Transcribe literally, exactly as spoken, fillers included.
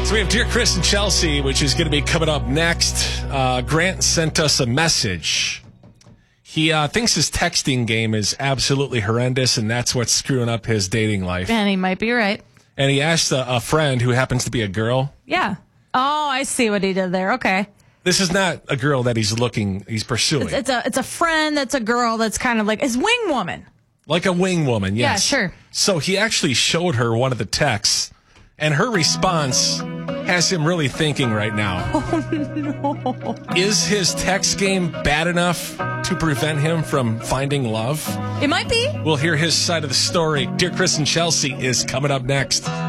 So we have Dear Chris and Chelsea, which is going to be coming up next. Uh, Grant sent us a message. He uh, thinks his texting game is absolutely horrendous, and that's what's screwing up his dating life. And he might be right. And he asked a, a friend who happens to be a girl. Yeah. Oh, I see what he did there. Okay. This is not a girl that he's looking, he's pursuing. It's, it's a it's a friend that's a girl that's kind of like his wing woman. Like a wing woman, yes. Yeah, sure. So he actually showed her one of the texts, and her response has him really thinking right now. Oh, no. Is his text game bad enough to prevent him from finding love? It might be. We'll hear his side of the story. Dear Chris and Chelsea is coming up next.